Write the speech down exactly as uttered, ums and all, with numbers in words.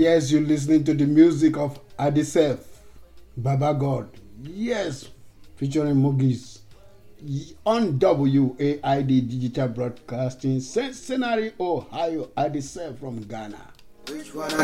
Yes, you're listening to the music of Adisef, Baba God. Yes, featuring Mugis on W A I D Digital Broadcasting, Cincinnati, Ohio. Adisef from Ghana. Which one